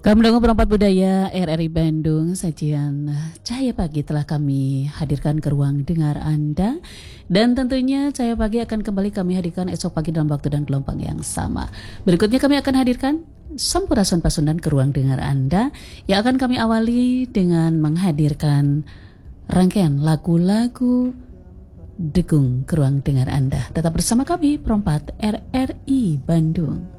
Kami mendukung perempat budaya RRI Bandung, sajian Cahaya Pagi telah kami hadirkan ke ruang dengar Anda. Dan tentunya Cahaya Pagi akan kembali kami hadirkan esok pagi dalam waktu dan gelombang yang sama. Berikutnya kami akan hadirkan Sampurasun Pasundan ke ruang dengar Anda, yang akan kami awali dengan menghadirkan rangkaian lagu-lagu Degung ke ruang dengar Anda. Tetap bersama kami, perempat RRI Bandung.